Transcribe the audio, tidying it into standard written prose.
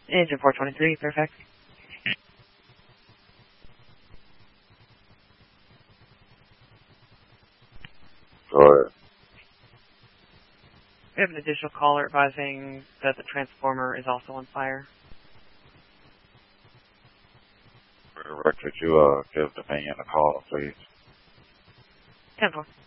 Engine 423, perfect. Go ahead. We have an additional caller advising that the transformer is also on fire. Rick, could you give the man a call, please? 10-4.